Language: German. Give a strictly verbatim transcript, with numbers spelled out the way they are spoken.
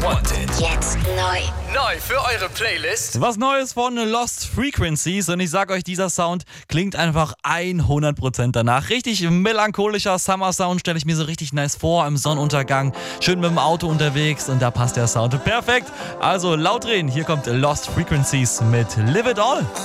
Wanted. Jetzt neu. Neu für eure Playlist. Was Neues von Lost Frequencies und ich sag euch, dieser Sound klingt einfach hundert Prozent danach. Richtig melancholischer Summer-Sound, stelle ich mir so richtig nice vor, im Sonnenuntergang, schön mit dem Auto unterwegs und da passt der Sound perfekt. Also laut drehen, hier kommt Lost Frequencies mit Live It All.